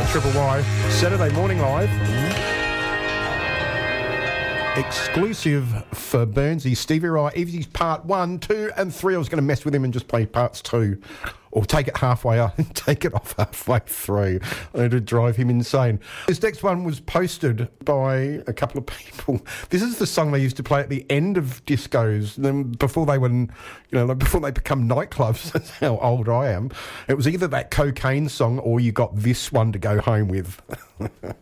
Triple Y, Saturday Morning Live. Exclusive for Burnsy, Stevie Rai, Easy's part 1, 2 and 3. I was going to mess with him and just play parts 2. Or take it halfway up and take it off halfway through. It'd drive him insane. This next one was posted by a couple of people. This is the song they used to play at the end of discos, then before they went, before they become nightclubs. That's how old I am. It was either that cocaine song or you got this one to go home with.